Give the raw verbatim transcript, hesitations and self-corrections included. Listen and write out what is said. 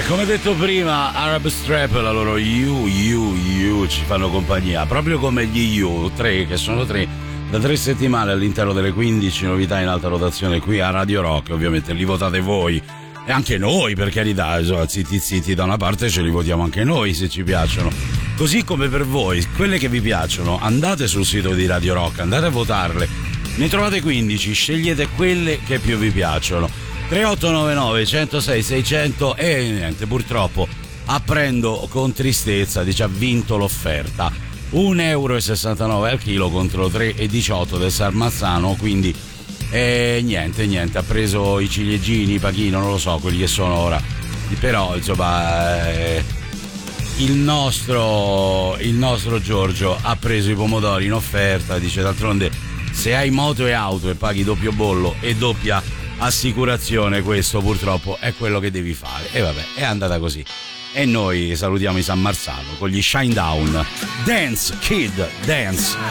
Come detto prima, Arab Strap, la loro You, You, You ci fanno compagnia, proprio come gli You, tre, che sono tre, da tre settimane all'interno delle quindici novità in alta rotazione qui a Radio Rock. Ovviamente li votate voi e anche noi, per carità, insomma, zitti zitti, da una parte ce li votiamo anche noi se ci piacciono. Così come per voi, quelle che vi piacciono, andate sul sito di Radio Rock, andate a votarle, ne trovate quindici, scegliete quelle che più vi piacciono. tre otto nove nove uno zero sei sei zero zero e niente, purtroppo apprendo con tristezza, dice ha vinto l'offerta un euro e sessantanove al chilo contro tre e diciotto del Sarmazzano, quindi eh, niente niente ha preso i ciliegini, i pachino, non lo so quelli che sono ora, però insomma eh, il nostro il nostro Giorgio ha preso i pomodori in offerta, dice d'altronde se hai moto e auto e paghi doppio bollo e doppia assicurazione, questo purtroppo è quello che devi fare. E vabbè, è andata così. E noi salutiamo i San Marzano con gli Shinedown. Dance Kid Dance.